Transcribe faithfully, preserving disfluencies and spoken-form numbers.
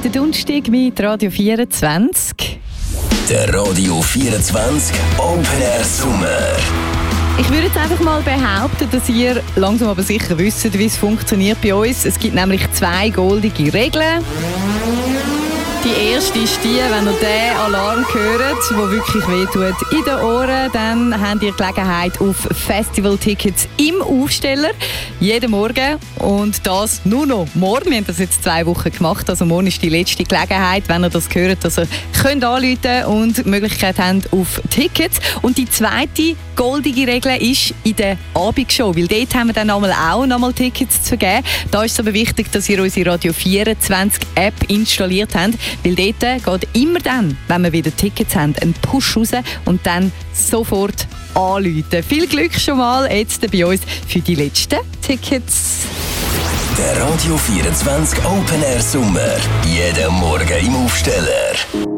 Der Donnerstag mit Radio vierundzwanzig. Der Radio vierundzwanzig Open Air Sommer. Ich würde jetzt einfach mal behaupten, dass ihr langsam aber sicher wisst, wie es funktioniert bei uns. Es gibt nämlich zwei goldige Regeln. Die erste ist die, wenn ihr den Alarm hört, der wirklich wehtut in den Ohren, dann habt ihr Gelegenheit auf Festivaltickets im Aufsteller. Jeden Morgen. Und das nur noch morgen. Wir haben das jetzt zwei Wochen gemacht. Also morgen ist die letzte Gelegenheit, wenn ihr das hört, dass ihr könnt anrufen und die Möglichkeit habt auf Tickets. Und die zweite goldige Regel ist in der Abendshow, weil dort haben wir dann einmal auch nochmal Tickets zu vergeben. Da ist es aber wichtig, dass ihr unsere Radio vierundzwanzig App installiert habt, weil dort geht immer dann, wenn wir wieder Tickets haben, ein Push raus und dann sofort anrufen. Viel Glück schon mal jetzt bei uns für die letzten Tickets. Der Radio vierundzwanzig Open Air Sommer. Jeden Morgen im Aufsteller.